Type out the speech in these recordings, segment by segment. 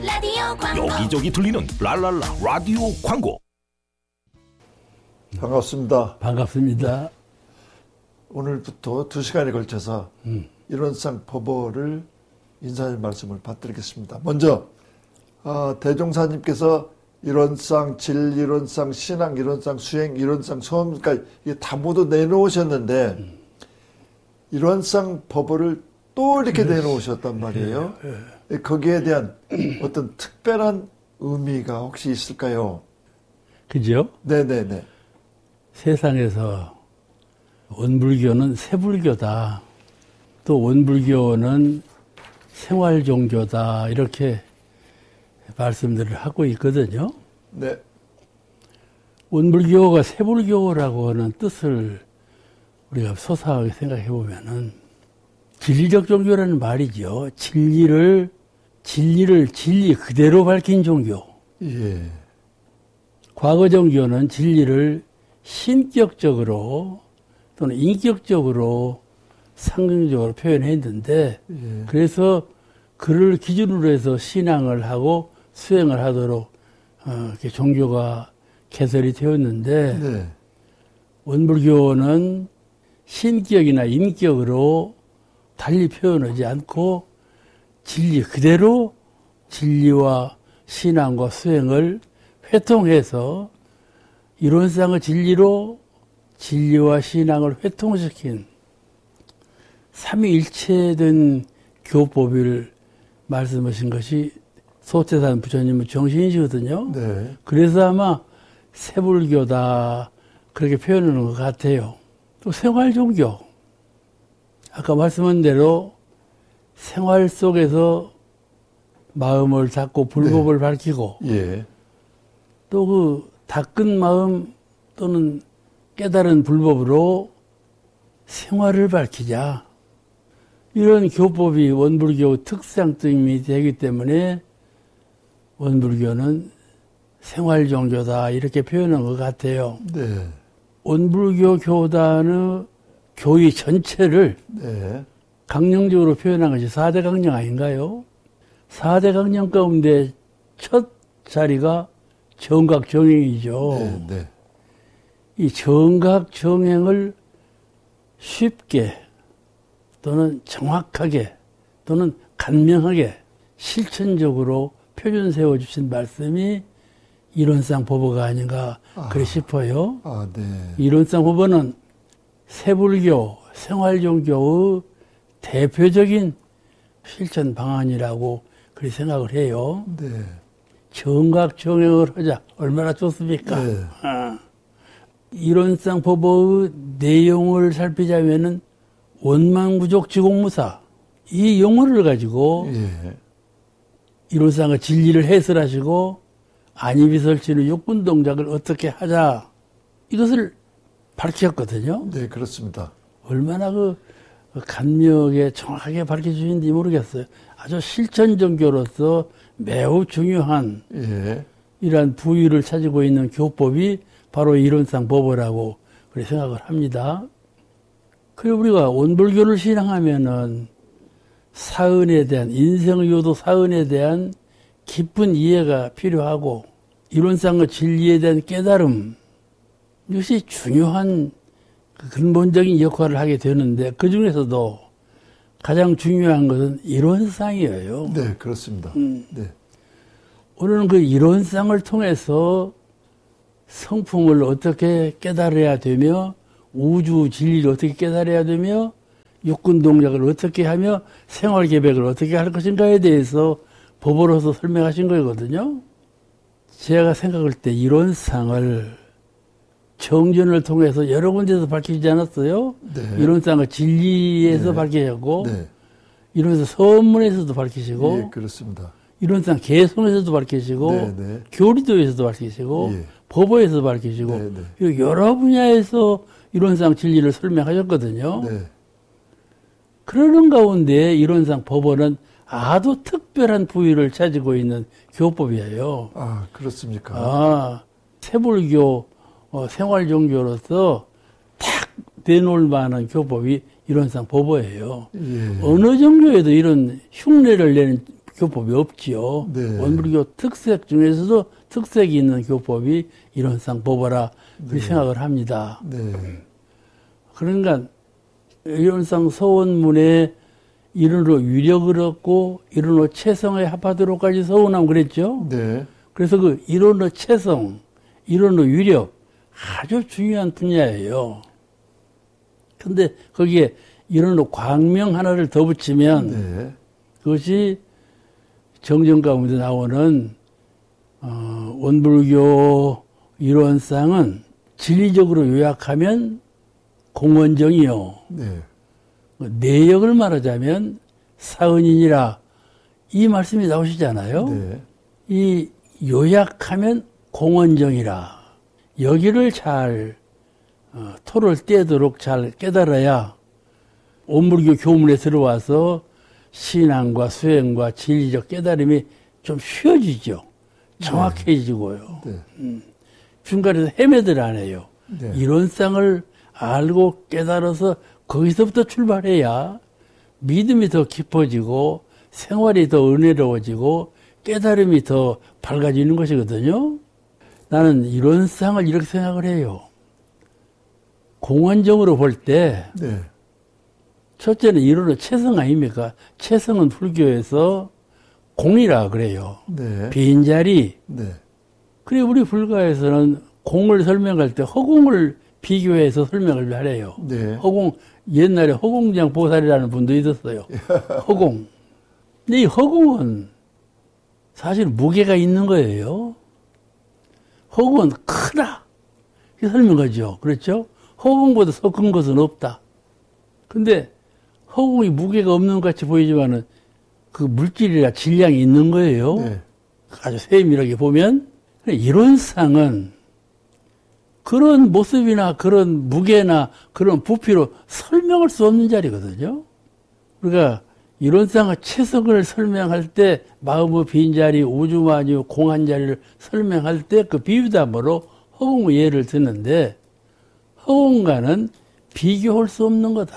라디오 광고. 여기저기 들리는 랄랄라 라디오 광고. 반갑습니다. 반갑습니다. 오늘부터 2시간에 걸쳐서 일원상 법어를 인사의 말씀을 받드리겠습니다. 먼저 대종사님께서 일원상, 진일원상, 신앙 일원상, 수행 일원상, 소원까지 이게 다 모두 내놓으셨는데 일원상 법어를 또 이렇게 내놓으셨단 말이에요. 거기에 대한 어떤 특별한 의미가 혹시 있을까요? 그죠? 네네네. 세상에서 원불교는 세불교다. 또 원불교는 생활종교다. 이렇게 말씀들을 하고 있거든요. 네. 원불교가 세불교라고 하는 뜻을 우리가 소상하게 생각해 보면은 진리적 종교라는 말이죠. 진리 그대로 밝힌 종교. 예. 과거 종교는 진리를 신격적으로 또는 인격적으로 상징적으로 표현했는데 예. 그래서 그를 기준으로 해서 신앙을 하고 수행을 하도록 이렇게 종교가 개설이 되었는데 네. 원불교는 신격이나 인격으로 달리 표현하지 않고 진리 그대로 진리와 신앙과 수행을 회통해서 이론상의 진리로 진리와 신앙을 회통시킨 삼위일체된 교법을 말씀하신 것이 소태산 부처님의 정신이시거든요. 네. 그래서 아마 세불교다 그렇게 표현하는 것 같아요. 또 생활종교. 아까 말씀한 대로 생활 속에서 마음을 닫고 불법을 네. 밝히고 예. 또 그 닦은 마음 또는 깨달은 불법으로 생활을 밝히자. 이런 교법이 원불교 특성점이 되기 때문에 원불교는 생활종교다 이렇게 표현한 것 같아요. 네. 원불교 교단의 교의 전체를 네. 강령적으로 표현한 것이 4대 강령 아닌가요? 4대 강령 가운데 첫 자리가 정각정행이죠. 네. 네. 이 정각정행을 쉽게 또는 정확하게 또는 간명하게 실천적으로 표준 세워주신 말씀이 이론상 법어가 아닌가 그래 싶어요. 네. 이론상 법어는 세불교, 생활종교의 대표적인 실천 방안이라고 그렇게 생각을 해요. 네. 정각정행을 하자. 얼마나 좋습니까? 네. 이론상 법어의 내용을 살피자면은 원망부족지공무사 이 용어를 가지고 예. 이론상의 진리를 해설하시고 안입이 설치는 육군 동작을 어떻게 하자 이것을 밝혔거든요. 네, 그렇습니다. 얼마나 그 간명하게 정확하게 밝혀주신지 모르겠어요. 아주 실천 종교로서 매우 중요한 예. 이러한 부위를 차지고 있는 교법이 바로 이론상 법어라고 그렇게 생각을 합니다. 그리고 우리가 원불교를 신앙하면은 사은에 대한 인생의 요도 사은에 대한 깊은 이해가 필요하고 이론상의 진리에 대한 깨달음 이것이 중요한 근본적인 역할을 하게 되는데 그 중에서도 가장 중요한 것은 이론상이에요. 네, 그렇습니다. 네. 오늘은 그 이론상을 통해서 성품을 어떻게 깨달아야 되며 우주 진리를 어떻게 깨달아야 되며 육군 동작을 어떻게 하며 생활 계획을 어떻게 할 것인가에 대해서 법으로서 설명하신 거거든요. 제가 생각할 때 이론상을 정전을 통해서 여러 군데서 밝히지 않았어요? 네. 이론상을 진리에서 네. 밝히셨고 네. 이론상 선문에서도 밝히시고 예, 그렇습니다. 이론상 개성에서도 밝히시고 네, 네. 교리도에서도 밝히시고 예. 법어에서도 밝히시고 네, 네. 여러 분야에서 이론상 진리를 설명하셨거든요. 네. 그러는 가운데 이론상 법어는 아주 특별한 부위를 차지고 있는 교법이에요. 아, 그렇습니까? 세불교 생활종교로서 탁 내놓을 만한 교법이 이론상 법어예요. 예. 어느 종교에도 이런 흉내를 내는 교법이 없지요. 네. 원불교 특색 중에서도 특색이 있는 교법이 이론상 법어라 네. 생각을 합니다. 네. 그러니까 이론상 서원문에 이론으로 위력을 얻고 이론으로 체성에 합하도록까지 서원하면 그랬죠. 네. 그래서 그 이론으로 체성, 이론으로 위력 아주 중요한 분야예요. 근데 거기에 이론으로 광명 하나를 더 붙이면 네. 그것이 정정 가운데 나오는 원불교 이론상은 진리적으로 요약하면 공원정이요. 네. 내역을 말하자면 사은인이라 이 말씀이 나오시잖아요. 네. 이 요약하면 공원정이라 여기를 잘 토를 떼도록 잘 깨달아야 원불교 교문에 들어와서 신앙과 수행과 진리적 깨달음이 좀 쉬워지죠. 정확해지고요. 네. 중간에서 헤매들 안 해요. 네. 이론상을 알고 깨달아서 거기서부터 출발해야 믿음이 더 깊어지고 생활이 더 은혜로워지고 깨달음이 더 밝아지는 것이거든요. 나는 이론상을 이렇게 생각을 해요. 공원적으로 볼 때 네. 첫째는 이론의 체성 아닙니까? 체성은 불교에서 공이라 그래요. 네. 빈자리. 네. 그리고 우리 불가에서는 공을 설명할 때 허공을 비교해서 설명을 하래요. 네. 허공, 옛날에 허공장 보살이라는 분도 있었어요. 허공. 근데 이 허공은 사실 무게가 있는 거예요. 허공은 크다. 이렇게 설명하죠. 그렇죠? 허공보다 더 큰 것은 없다. 근데 허공이 무게가 없는 것 같이 보이지만은 그 물질이라 질량이 있는 거예요. 네. 아주 세밀하게 보면. 이론상은 그런 모습이나 그런 무게나 그런 부피로 설명할 수 없는 자리거든요. 그러니까 이론상의 체성을 설명할 때 마음의 빈자리, 우주만유, 공한 자리를 설명할 때 그 비유담으로 허공의 예를 드는데 허공과는 비교할 수 없는 거다.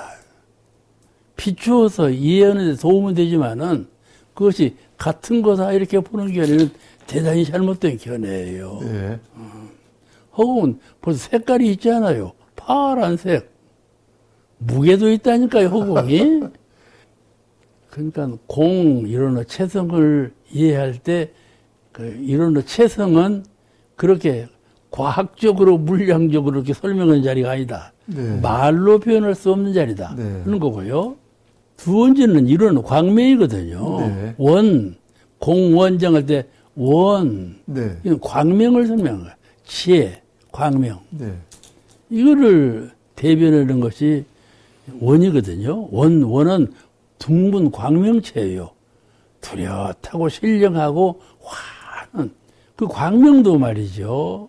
비추어서 이해하는 데 도움은 되지만은 그것이 같은 거다 이렇게 보는 견해는 대단히 잘못된 견해예요. 네. 허공은 벌써 색깔이 있잖아요. 파란색. 무게도 있다니까요, 허공이. 그러니까 공, 이론의 체성을 이해할 때, 그 이론의 체성은 그렇게 과학적으로, 물량적으로 이렇게 설명하는 자리가 아니다. 네. 말로 표현할 수 없는 자리다. 네. 그런 거고요. 두 번째는 이론은 광명이거든요. 네. 원, 공원정 할 때 원, 네. 이건 광명을 설명한 거야. 지혜, 광명. 네. 이거를 대변하는 것이 원이거든요. 원은 둥근 광명체예요. 뚜렷하고 신령하고 환한 그 광명도 말이죠.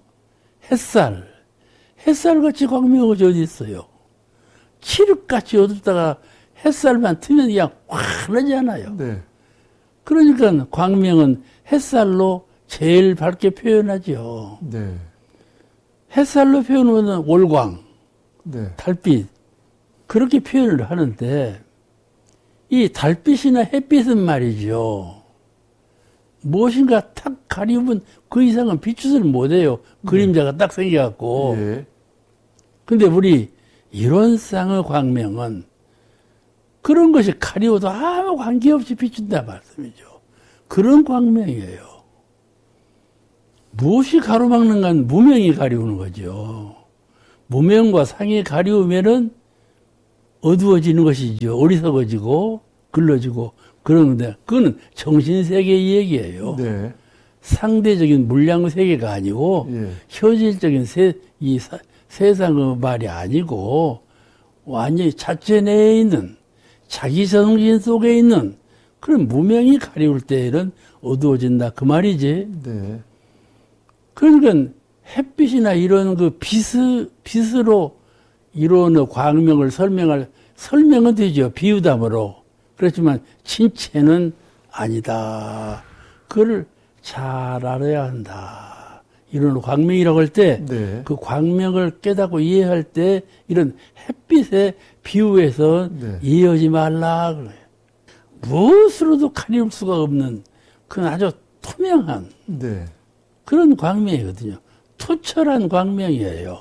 햇살같이 광명이 어디 있어요. 칠흑같이 어둡다가 햇살만 트면 그냥 환하지 않아요. 네. 그러니까 광명은 햇살로 제일 밝게 표현하죠. 네. 햇살로 표현하는 월광, 네. 달빛 그렇게 표현을 하는데 이 달빛이나 햇빛은 말이죠. 무엇인가 탁 가리우면 그 이상은 비추지를 못해요. 그림자가 딱 생겨갖고. 예. 근데 우리 이론상의 광명은 그런 것이 가리워도 아무 관계없이 비춘다 말씀이죠. 그런 광명이에요. 무엇이 가로막는 건 무명이 가리우는 거죠. 무명과 상이 가리우면은 어두워지는 것이죠. 어리석어지고 글러지고 그러는데 그거는 정신세계의 얘기예요. 네. 상대적인 물량 세계가 아니고 예. 현실적인 세상의 말이 아니고 완전히 자체 내에 있는 자기 정신 속에 있는 그런 무명이 가리울 때에는 어두워진다 그 말이지. 네. 그러니까 햇빛이나 이런 그 빛으로 이런 광명을 설명은 되죠. 비유담으로. 그렇지만 진체는 아니다. 그걸 잘 알아야 한다. 이런 광명이라고 할 때 네. 그 광명을 깨닫고 이해할 때 이런 햇빛에 비유해서 네. 이해하지 말라 그래요. 무엇으로도 가릴 수가 없는 그런 아주 투명한 네. 그런 광명이거든요. 투철한 광명이에요.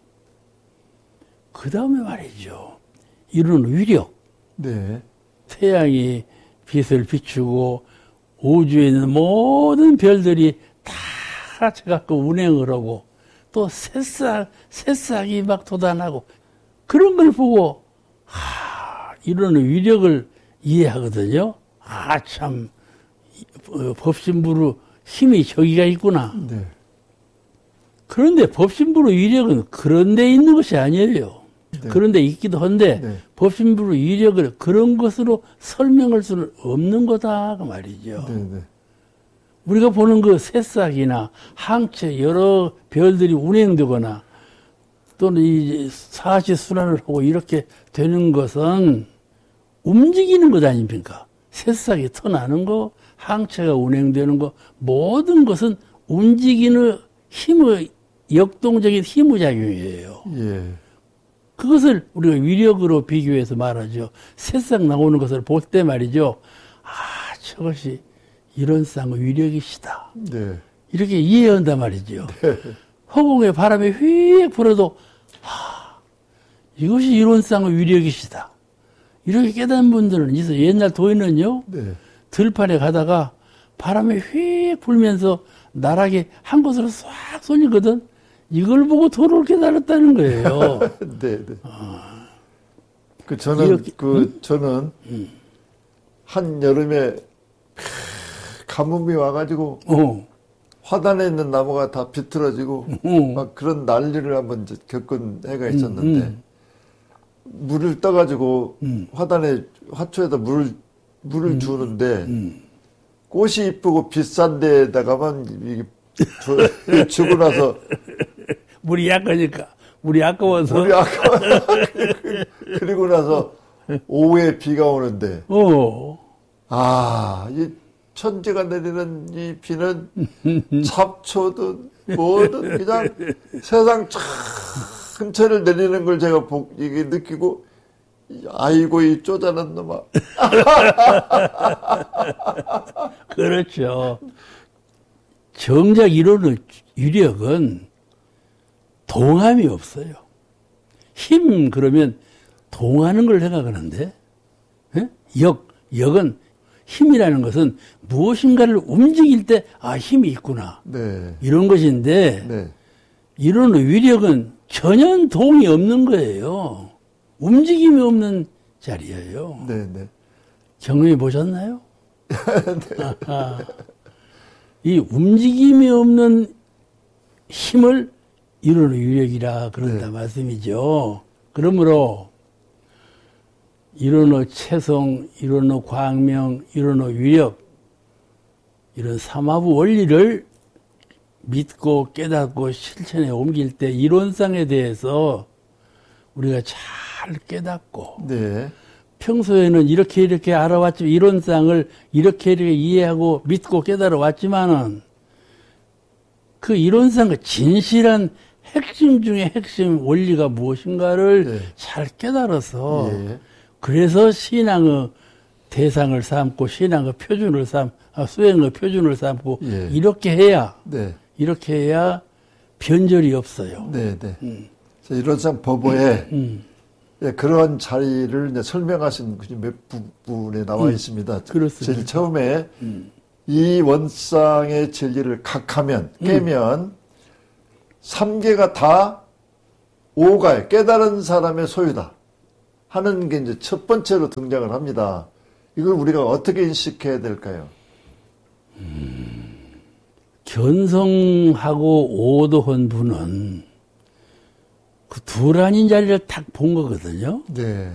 그 다음에 말이죠. 이런 위력. 네. 태양이 빛을 비추고 우주에 있는 모든 별들이 다 같이 갖고 운행을 하고 또 새싹이 막 돋아나고 그런 걸 보고 이런 위력을 이해하거든요. 참 법신부로 힘이 저기가 있구나. 네. 그런데 법신부로 위력은 그런 데 있는 것이 아니에요. 네. 그런 데 있기도 한데 네. 법신부로 위력을 그런 것으로 설명할 수는 없는 거다 그 말이죠. 네. 네. 우리가 보는 그 새싹이나 항체 여러 별들이 운행되거나 또는 이 사지순환을 하고 이렇게 되는 것은 움직이는 것 아닙니까? 새싹이 터나는 거, 항체가 운행되는 거, 모든 것은 움직이는 힘의 역동적인 힘의 작용이에요. 예. 그것을 우리가 위력으로 비교해서 말하죠. 새싹 나오는 것을 볼 때 말이죠. 저것이 이런 쌍의 위력이시다. 네. 이렇게 이해한단 말이죠. 허공에 바람이 휙 불어도 이것이 이론상의 위력이시다. 이렇게 깨닫는 분들은 있어요. 옛날 도인은요. 네. 들판에 가다가 바람이 휙 불면서 나락이 한 곳으로 싹 쏠리거든. 이걸 보고 도를 깨달았다는 거예요. 네. 네. 저는 이렇게, 저는 한 여름에 가뭄이 와가지고 화단에 있는 나무가 다 비틀어지고 막 그런 난리를 한번 겪은 해가 있었는데 물을 떠가지고 화초에다 물을 주는데 꽃이 이쁘고 비싼 데다가만 주고 나서 물이 약하니까 물이 아까워서 그리고 나서 오후에 비가 오는데 이 천지가 내리는 이 비는 잡초든 뭐든 그냥 세상 전체를 내리는 걸 제가 이게 느끼고 아이고 이 쪼잔한 놈아. 그렇죠. 정작 이런 위력은 동함이 없어요. 힘 그러면 동하는 걸 생각하는데 역은 힘이라는 것은 무엇인가를 움직일 때 힘이 있구나. 네. 이런 것인데 네. 이런 위력은 전혀 동이 없는 거예요. 움직임이 없는 자리예요. 네, 네. 경험해 보셨나요? 네. 이 움직임이 없는 힘을 이런 위력이라 그런다 네. 말씀이죠. 그러므로 이런 채성, 이런 광명, 이런 위력, 이런 삼화부 원리를 믿고 깨닫고 실천에 옮길 때 이론상에 대해서 우리가 잘 깨닫고 네. 평소에는 이렇게 알아왔지만 이론상을 이렇게 이해하고 믿고 깨달아 왔지만은 그 이론상의 진실한 핵심 중에 핵심 원리가 무엇인가를 네. 잘 깨달아서 예. 그래서 신앙의 대상을 삼고 신앙의 표준을 수행의 표준을 삼고 예. 이렇게 해야 네. 변절이 없어요. 네, 네. 이론상 법어에 그런 자리를 이제 설명하신 몇 부분에 나와 있습니다. 그렇습니다. 제일 처음에 이 원상의 진리를 각하면 깨면 3개가 다 오가에 깨달은 사람의 소유다 하는 게 이제 첫 번째로 등장을 합니다. 이걸 우리가 어떻게 인식해야 될까요? 견성하고 오도한 분은 그 두란인 자리를 딱 본 거거든요. 네.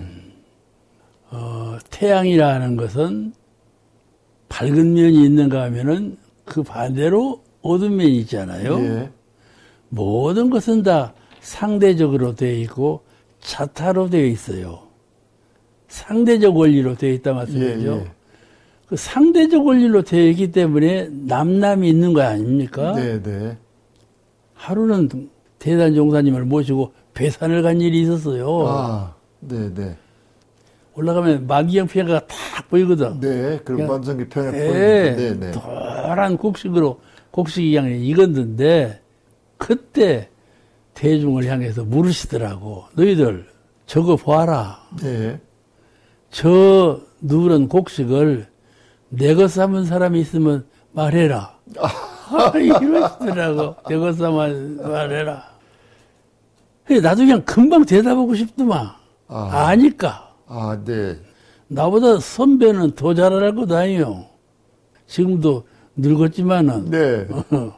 태양이라는 것은 밝은 면이 있는가 하면은 그 반대로 어두운 면이 있잖아요. 예. 모든 것은 다 상대적으로 되어 있고 자타로 되어 있어요. 상대적 원리로 되어 있다 말씀이죠. 예, 예. 그 상대적 원리로 되어 있기 때문에 남남이 있는 거 아닙니까? 네, 네. 하루는 대단 종사님을 모시고 배산을 간 일이 있었어요. 네, 네. 올라가면 만기경 평야가 탁 보이거든. 네, 그리고 만성기 평야 예, 보이는데, 네, 네. 노란 곡식이 향해 익었는데, 그때 대중을 향해서 물으시더라고. 너희들 저거 봐라. 네. 저 누런 곡식을 내거 삶은 사람이 있으면 말해라. 이러시더라고. 내거 삶은 말해라. 나도 그냥 금방 대답하고 싶더만. 아니까. 아, 네. 나보다 선배는 더 잘 알고 다니요. 지금도 늙었지만은. 네.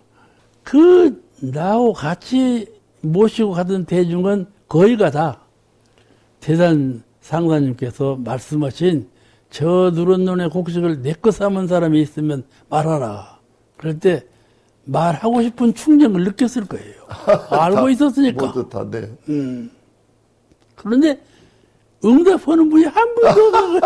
나하고 같이 모시고 가던 대중은 거의가 다 대단 상사님께서 말씀하신 저 누런 눈의 곡식을 내거 삼은 사람이 있으면 말하라. 그럴 때 말하고 싶은 충정을 느꼈을 거예요. 알고 있었으니까. 모두 다, 네. 그런데 응답하는 분이 한 분도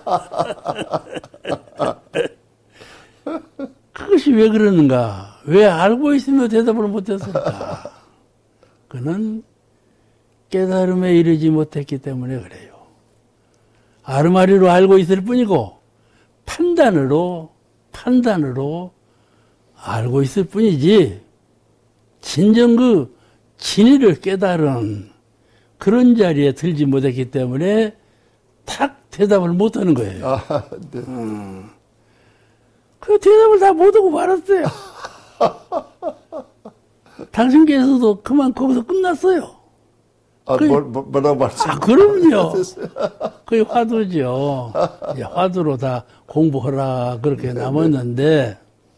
없어요. 그것이 왜 그러는가? 왜 알고 있으며 대답을 못했을까? 그는 깨달음에 이르지 못했기 때문에 그래요. 아르마리로 알고 있을 뿐이고 판단으로 알고 있을 뿐이지 진정 그 진리를 깨달은 그런 자리에 들지 못했기 때문에 탁 대답을 못하는 거예요. 아, 네. 그 대답을 다 못하고 말았어요. 당신께서도 그만 거기서 끝났어요. 아, 뭐라고 말씀? 그럼요. 그게 화두죠. 이제 화두로 다 공부하라 그렇게 남았는데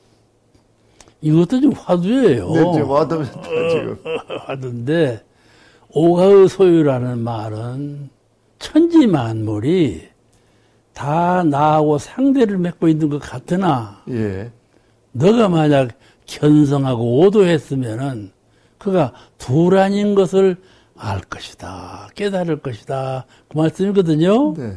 이것도 좀 화두예요. 네, 지금 화두입니다, 지금. 화두인데 오가의 소유라는 말은 천지만물이 다 나하고 상대를 맺고 있는 것 같으나 예. 너가 만약 견성하고 오도했으면은 그가 둘 아닌 것을 알 것이다. 깨달을 것이다. 그 말씀이거든요. 네.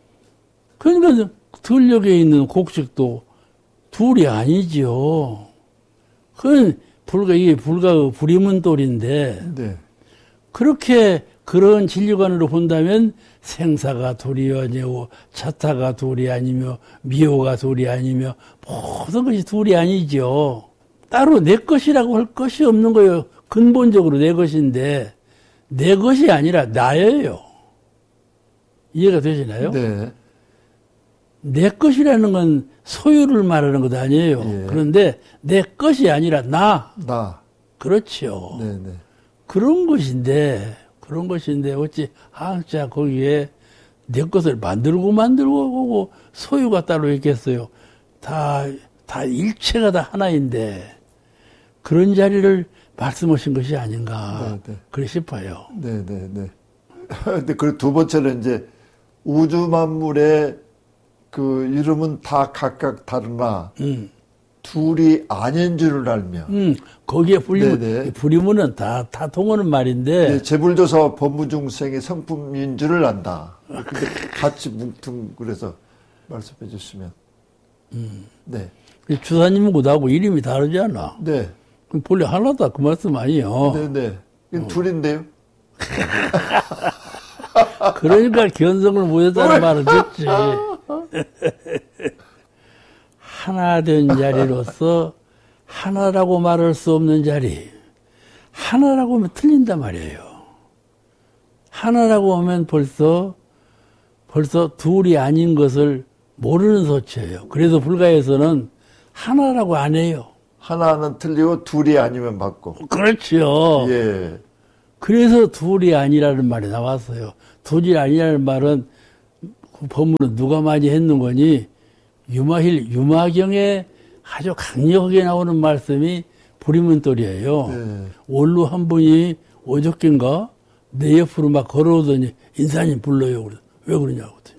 그러니까 들녘에 있는 곡식도 둘이 아니지요. 그건 이게 불가 불이문돌인데 네. 그렇게 그런 진리관으로 본다면 생사가 둘이 아니고 자타가 둘이 아니며 미호가 둘이 아니며 모든 것이 둘이 아니죠. 따로 내 것이라고 할 것이 없는 거예요. 근본적으로 내 것인데 내 것이 아니라 나예요. 이해가 되시나요? 네. 내 것이라는 건 소유를 말하는 것 아니에요. 예. 그런데 내 것이 아니라 나. 그렇죠. 네네. 그런 것인데 어찌 항상 거기에 내 것을 만들고 오고 소유가 따로 있겠어요. 다 일체가 다 하나인데 그런 자리를 말씀하신 것이 아닌가 그래 싶어요. 네네네. 근데 그 두 번째는 이제 우주 만물의 그 이름은 다 각각 다르나 둘이 아닌 줄을 알며. 거기에 불리문은 다 통하는 말인데. 네, 재불조사와 법무중생의 성품인 줄을 안다. 근데 같이 그래서 말씀해 주시면. 네. 주사님은 그다하고 이름이 다르지 않아? 네. 그럼 본래 하나다 그 말씀 아니에요? 네네. 이건 둘인데요? 그러니까 견성을 못했다는 말을 듣지. 하나 된 자리로서 하나라고 말할 수 없는 자리. 하나라고 하면 틀린단 말이에요. 하나라고 하면 벌써 둘이 아닌 것을 모르는 소치예요. 그래서 불가에서는 하나라고 안 해요. 하나는 틀리고 둘이 아니면 맞고. 그렇죠. 예. 그래서 둘이 아니라는 말이 나왔어요. 둘이 아니라는 말은 그 법문은 누가 많이 했는 거니? 유마경에 아주 강력하게 나오는 말씀이 불이문돌이에요. 네. 원로 한 분이 어저께인가 내 옆으로 막 걸어오더니 인사님 불러요. 왜 그러냐고 했더니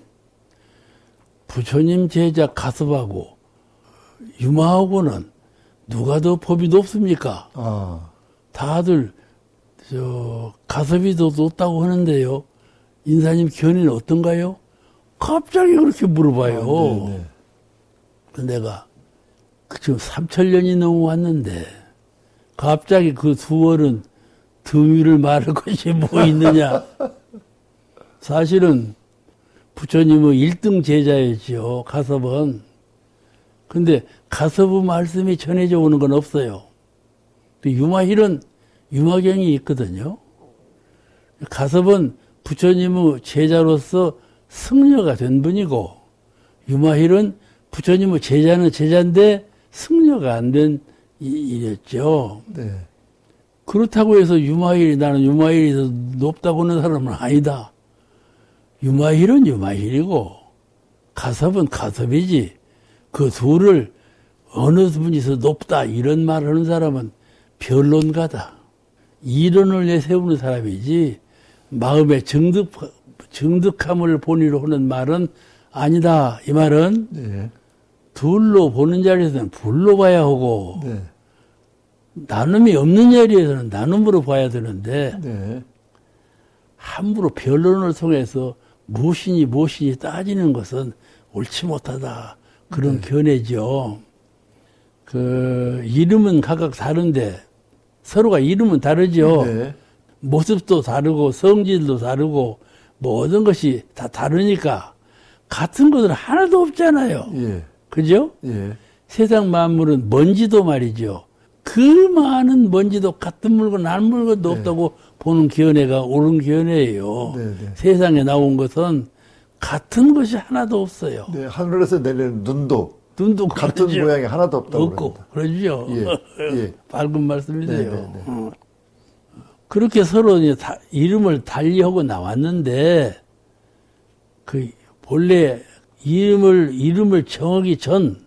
부처님 제자 가섭하고 유마하고는 누가 더 법이 높습니까? 다들 가섭이 더 높다고 하는데요. 인사님 견해는 어떤가요? 갑자기 그렇게 물어봐요. 내가 지금 3,000년이 넘어왔는데 갑자기 그 수월은 등 위를 말할 것이 뭐 있느냐. 사실은 부처님의 1등 제자였지요. 가섭은. 근데 가섭의 말씀이 전해져 오는 건 없어요. 유마힐은 유마경이 있거든요. 가섭은 부처님의 제자로서 승려가 된 분이고, 유마힐은 부처님의 제자는 제자인데 승려가 안 된 일이었죠. 네. 그렇다고 해서 나는 유마힐이 더 높다고 하는 사람은 아니다. 유마힐은 유마힐이고 가섭은 가섭이지. 그 둘을 어느 분이서 높다 이런 말을 하는 사람은 변론가다. 이론을 내세우는 사람이지 마음의 정득함을 본의로 하는 말은 아니다. 이 말은 네. 둘로 보는 자리에서는 불로 봐야 하고 네. 나눔이 없는 자리에서는 나눔으로 봐야 되는데 네. 함부로 변론을 통해서 무엇이니 따지는 것은 옳지 못하다. 그런 견해죠. 그 이름은 각각 다른데 서로가 이름은 다르죠. 네. 모습도 다르고 성질도 다르고 모든 것이 다 다르니까 같은 것은 하나도 없잖아요. 예. 그죠? 예. 세상 만물은 먼지도 말이죠. 그 많은 먼지도 같은 물건 한 물건도 네. 없다고 보는 견해가 옳은 견해예요. 네, 네. 세상에 나온 것은 같은 것이 하나도 없어요. 네. 하늘에서 내리는 눈도 같은 그러죠. 모양이 하나도 없다고 없고 그럽니다. 그러죠. 예. 예. 밝은 말씀이세요. 네, 네, 네. 그렇게 서로 이제 이름을 달리하고 나왔는데 그 본래 이름을 정하기 전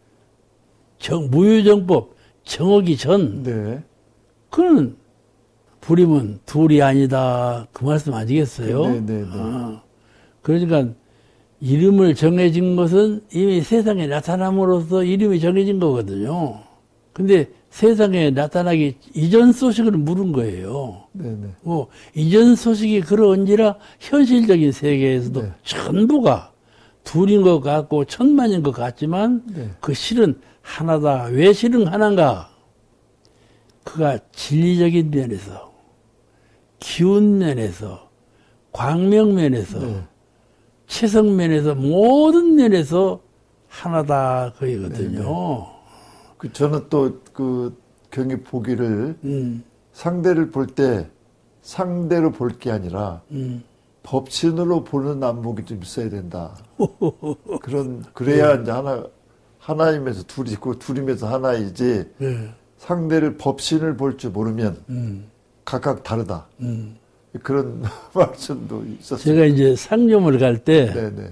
무유정법 정하기 전 네. 그는 불임은 둘이 아니다 그 말씀 아니겠어요? 네, 네, 네. 그러니까 이름을 정해진 것은 이미 세상에 나타남으로써 이름이 정해진 거거든요. 근데 세상에 나타나기 이전 소식을 물은 거예요. 네네. 이전 소식이 그런지라 현실적인 세계에서도 네. 전부가 둘인 것 같고 천만인 것 같지만 네. 그 실은 하나다. 왜 실은 하나인가? 그가 진리적인 면에서, 기운 면에서, 광명 면에서, 네. 체성 면에서 모든 면에서 하나다 그이거든요. 저는 또 그 경기 보기를 상대를 볼 때 상대로 볼 게 아니라 법신으로 보는 안목이 좀 있어야 된다. 그래야 이제 하나임에서 둘이 있고 둘임에서 하나이지. 네. 상대를 법신을 볼 줄 모르면 각각 다르다. 그런 말씀도 있었어요. 제가 이제 상점을 갈 때, 네네.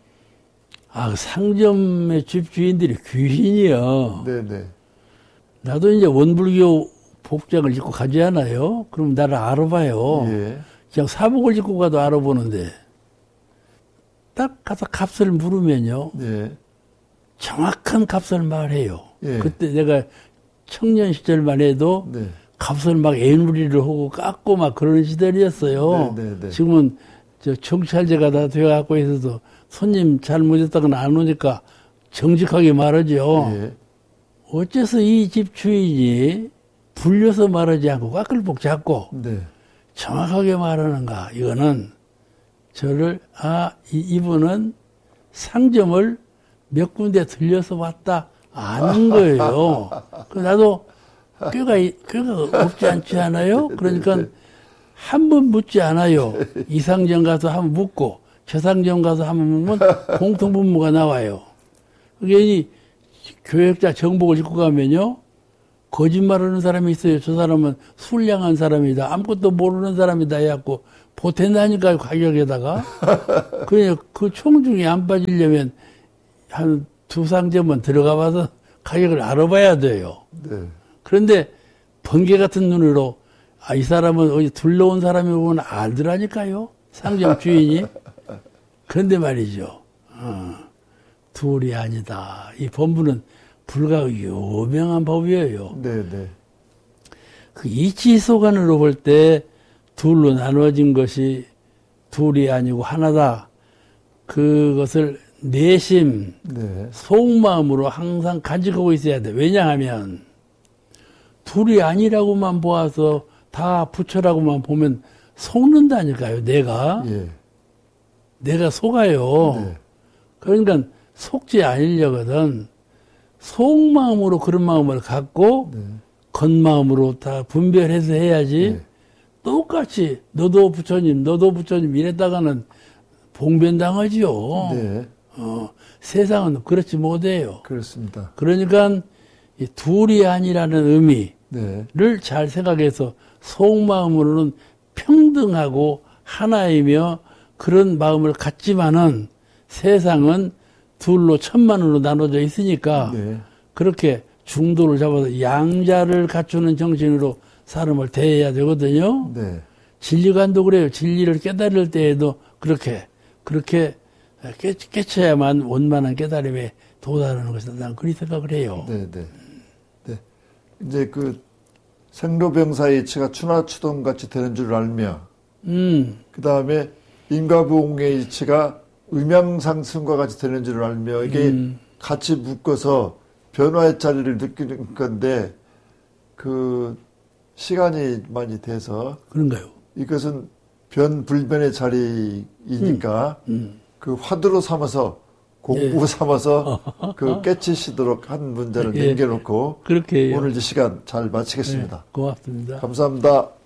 상점의 집주인들이 귀신이요. 네네. 나도 이제 원불교 복장을 입고 가지 않아요? 그럼 나를 알아봐요. 예. 그냥 사복을 입고 가도 알아보는데, 딱 가서 값을 물으면요. 예. 정확한 값을 말해요. 예. 그때 내가 청년 시절만 해도 네. 값을 막 애누리를 하고 깎고 막 그런 시절이었어요. 네, 네, 네. 지금은 정찰제가 다 되어갖고 있어서 손님 잘못했다거나 안 오니까 정직하게 말하죠. 예. 어째서 이 집 주인이 불려서 말하지 않고 까끌복 잡고 네. 정확하게 말하는가. 이거는 저를 이분은 상점을 몇 군데 들려서 왔다 아는 거예요. 나도 꾀가 없지 않지 않아요? 그러니까 한 번 묻지 않아요. 이 상점 가서 한번 묻고 저 상점 가서 한번 묻으면 공통분모가 나와요. 그게 교역자 정복을 입고 가면요. 거짓말하는 사람이 있어요. 저 사람은 술량한 사람이다. 아무것도 모르는 사람이다 해갖고 보탠다니까요. 가격에다가. 그냥 그 총 중에 안 빠지려면 한 두 상점은 들어가 봐서 가격을 알아봐야 돼요. 네. 그런데 번개 같은 눈으로 이 사람은 어디 둘러온 사람이 보면 알더라니까요. 상점 주인이. 그런데 말이죠. 둘이 아니다. 이 법문은 불가 유명한 법이에요. 네네. 그 이치소관으로 볼 때 둘로 나눠진 것이 둘이 아니고 하나다. 그것을 내심, 네. 속마음으로 항상 간직하고 있어야 돼. 왜냐하면 둘이 아니라고만 보아서 다 부처라고만 보면 속는다니까요. 내가. 예. 내가 속아요. 네. 그러니까 속지 않으려거든. 속마음으로 그런 마음을 갖고 네. 겉마음으로 다 분별해서 해야지. 네. 똑같이 너도 부처님 이랬다가는 봉변당하지요. 네. 세상은 그렇지 못해요. 그렇습니다. 그러니까 이 둘이 아니라는 의미를 네. 잘 생각해서 속마음으로는 평등하고 하나이며 그런 마음을 갖지만은 세상은 둘로 천만으로 나눠져 있으니까 네. 그렇게 중도를 잡아서 양자를 갖추는 정신으로 사람을 대해야 되거든요. 네. 진리관도 그래요. 진리를 깨달을 때에도 그렇게 깨쳐야만 원만한 깨달음에 도달하는 것이다. 난 그렇게 생각을 해요. 네, 네. 네. 이제 그 생로병사의 이치가 추나추동 같이 되는 줄 알며, 그 다음에 인과부응의 이치가 음양상승과 같이 되는 줄 알며, 이게 같이 묶어서 변화의 자리를 느끼는 건데, 그 시간이 많이 돼서 그런가요? 이것은 변불변의 자리이니까 그 화두로 삼아서 공부 삼아서 그 깨치시도록 한 문제를 남겨놓고 그렇게 해요. 오늘 이 시간 잘 마치겠습니다. 네, 고맙습니다. 감사합니다.